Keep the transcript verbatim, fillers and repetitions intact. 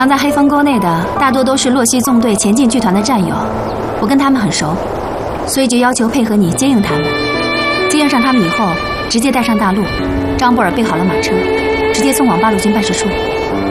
藏在黑风沟内的大多都是洛西纵队前进剧团的战友，我跟他们很熟，所以就要求配合你接应他们。接应上他们以后，直接带上大陆。张布尔备好了马车，直接送往八路军办事处。